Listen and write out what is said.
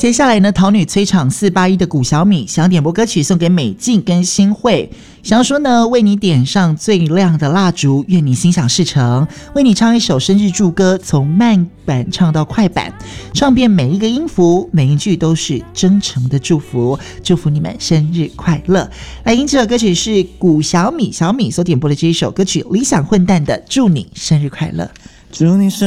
接下来呢，桃女催场481的古小米想点播歌曲送给美静跟新慧，想要说呢，为你点上最亮的蜡烛，愿你心想事成，为你唱一首生日祝歌，从慢版唱到快版，唱遍每一个音符，每一句都是真诚的祝福，祝福你们生日快乐。来迎这首歌曲是古小米所点播的这一首歌曲理想混蛋的祝你生日快乐。 祝你生